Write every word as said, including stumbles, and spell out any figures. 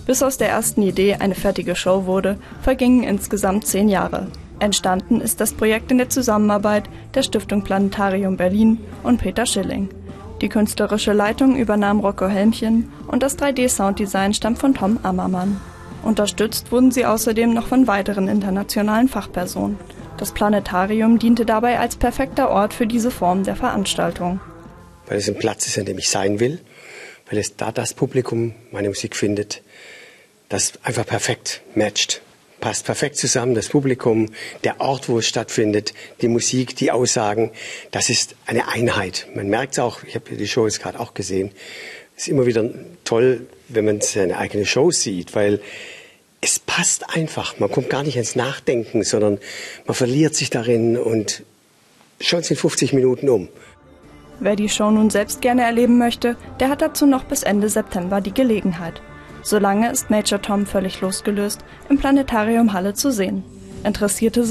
Bis aus der ersten Idee eine fertige Show wurde, vergingen insgesamt zehn Jahre. Entstanden ist das Projekt in der Zusammenarbeit der Stiftung Planetarium Berlin und Peter Schilling. Die künstlerische Leitung übernahm Rocco Helmchen und das drei D-Sounddesign stammt von Tom Ammermann. Unterstützt wurden sie außerdem noch von weiteren internationalen Fachpersonen. Das Planetarium diente dabei als perfekter Ort für diese Form der Veranstaltung. Weil es ein Platz ist, an dem ich sein will, weil es da das Publikum meine Musik findet, das einfach perfekt matcht. Passt perfekt zusammen, das Publikum, der Ort, wo es stattfindet, die Musik, die Aussagen, das ist eine Einheit. Man merkt es auch, ich habe die Show jetzt gerade auch gesehen, es ist immer wieder toll, wenn man seine eigene Show sieht, weil es passt einfach. Man kommt gar nicht ins Nachdenken, sondern man verliert sich darin und schon sind fünfzig Minuten um. Wer die Show nun selbst gerne erleben möchte, der hat dazu noch bis Ende September die Gelegenheit. Solange ist Major Tom völlig losgelöst im Planetarium Halle zu sehen. Interessierte